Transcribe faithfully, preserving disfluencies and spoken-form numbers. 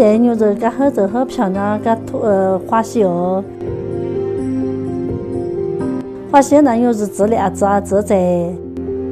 些牛肉噶好做好漂亮，噶呃花绣。花绣呢，又是质量子啊，做在